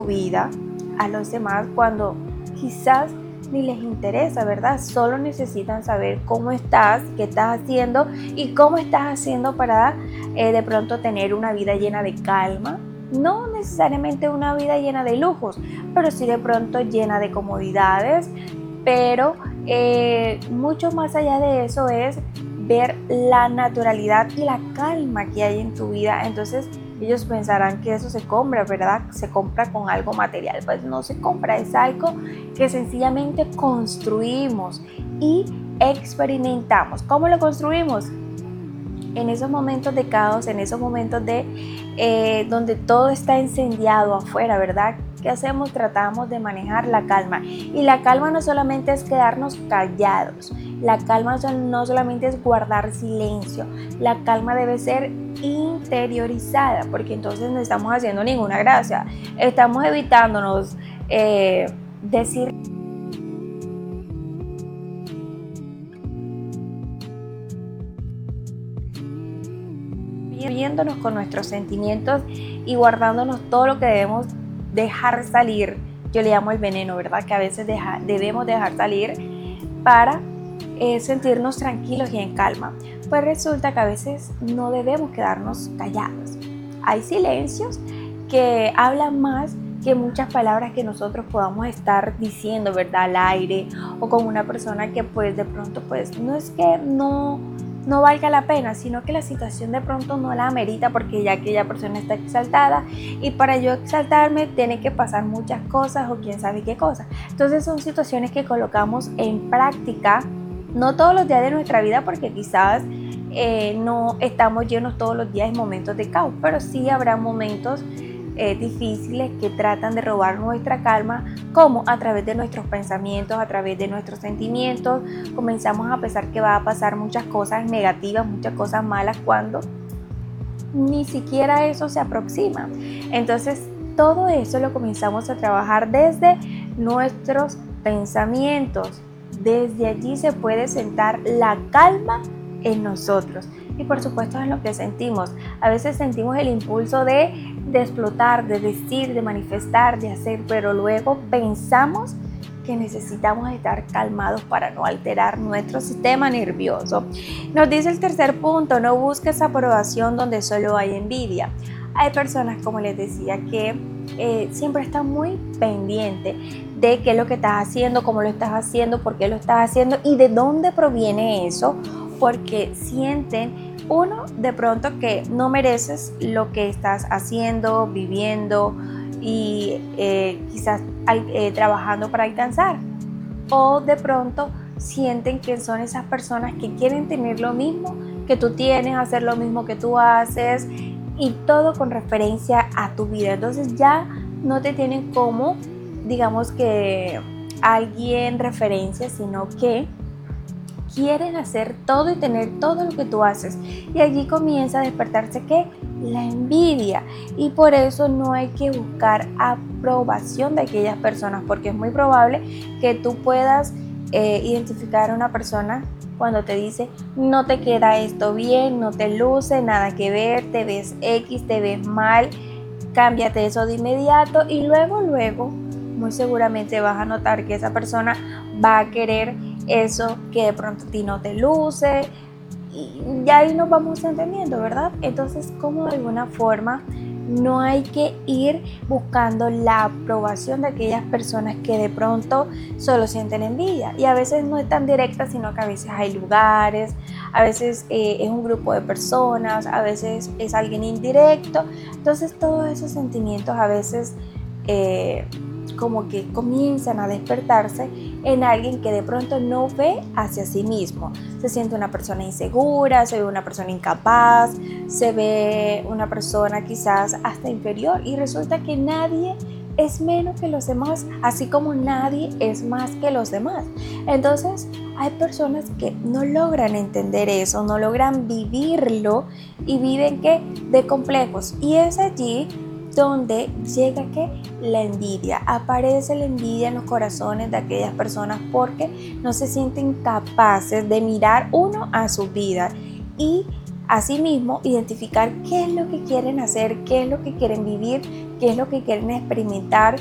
vida a los demás cuando quizás ni les interesa, ¿verdad? Solo necesitan saber cómo estás, qué estás haciendo y cómo estás haciendo para de pronto tener una vida llena de calma. No necesariamente una vida llena de lujos, pero sí de pronto llena de comodidades, pero mucho más allá de eso es ver la naturalidad y la calma que hay en tu vida. Entonces ellos pensarán que eso se compra, ¿verdad? Se compra con algo material. Pues no se compra, es algo que sencillamente construimos y experimentamos. ¿Cómo lo construimos? En esos momentos de caos, en esos momentos de donde todo está incendiado afuera, ¿verdad? ¿Qué hacemos? Tratamos de manejar la calma. Y la calma no solamente es quedarnos callados, la calma no solamente es guardar silencio, la calma debe ser interiorizada, porque entonces no estamos haciendo ninguna gracia, estamos evitándonos decir viéndonos con nuestros sentimientos y guardándonos todo lo que debemos dejar salir. Yo le llamo el veneno, ¿verdad? Que a veces debemos dejar salir para sentirnos tranquilos y en calma. Pues resulta que a veces no debemos quedarnos callados. Hay silencios que hablan más que muchas palabras que nosotros podamos estar diciendo, ¿verdad? Al aire o con una persona que pues de pronto pues no es que no valga la pena, sino que la situación de pronto no la amerita porque ya aquella persona está exaltada y para yo exaltarme tiene que pasar muchas cosas o quién sabe qué cosas. Entonces son situaciones que colocamos en práctica, no todos los días de nuestra vida porque quizás no estamos llenos todos los días en momentos de caos, pero sí habrá momentos difíciles que tratan de robar nuestra calma, como a través de nuestros pensamientos, a través de nuestros sentimientos. Comenzamos a pensar que va a pasar muchas cosas negativas, muchas cosas malas cuando ni siquiera eso se aproxima. Entonces todo eso lo comenzamos a trabajar desde nuestros pensamientos. Desde allí se puede sentar la calma en nosotros y por supuesto en lo que sentimos. A veces sentimos el impulso de explotar, de decir, de manifestar, de hacer, pero luego pensamos que necesitamos estar calmados para no alterar nuestro sistema nervioso. Nos dice el tercer punto: no busques aprobación donde solo hay envidia. Hay personas, como les decía, que siempre están muy pendientes de qué es lo que estás haciendo, cómo lo estás haciendo, por qué lo estás haciendo y de dónde proviene eso, porque sienten uno de pronto que no mereces lo que estás haciendo, viviendo y quizás trabajando para alcanzar, o de pronto sienten que son esas personas que quieren tener lo mismo que tú tienes, hacer lo mismo que tú haces y todo con referencia a tu vida. Entonces ya no te tienen como, digamos que alguien referencia, sino que quieren hacer todo y tener todo lo que tú haces. Y allí comienza a despertarse ¿qué? La envidia. Y por eso no hay que buscar aprobación de aquellas personas, porque es muy probable que tú puedas identificar a una persona cuando te dice no te queda esto bien, no te luce, nada que ver, te ves X, te ves mal, cámbiate eso de inmediato y luego muy seguramente vas a notar que esa persona va a querer eso que de pronto a ti no te luce y ya ahí nos vamos entendiendo, ¿verdad? Entonces, como de alguna forma no hay que ir buscando la aprobación de aquellas personas que de pronto solo sienten envidia, y a veces no es tan directa, sino que a veces hay lugares, a veces es un grupo de personas, a veces es alguien indirecto. Entonces todos esos sentimientos a veces como que comienzan a despertarse en alguien que de pronto no ve hacia sí mismo. Se siente una persona insegura, se ve una persona incapaz, se ve una persona quizás hasta inferior, y resulta que nadie es menos que los demás, así como nadie es más que los demás. Entonces hay personas que no logran entender eso, no logran vivirlo y viven ¿qué? De complejos, y es allí donde llega que la envidia, aparece la envidia en los corazones de aquellas personas porque no se sienten capaces de mirar uno a su vida y Asimismo, identificar qué es lo que quieren hacer, qué es lo que quieren vivir, qué es lo que quieren experimentar,